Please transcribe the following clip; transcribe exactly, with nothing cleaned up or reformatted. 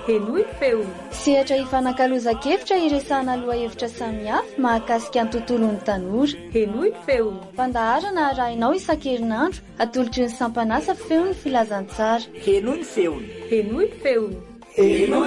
Heno ny feony. Sehatra hifanankalozan-kevitra iresahana lohahevitra samihafa mahakasika ny tontolon'ny tanora. Heno ny feony. Fandaharana arahinao isan-kerinandro atolotry ny sampanasa feon'ny filazantsara. Heno ny feony. Heno ny feony. Heno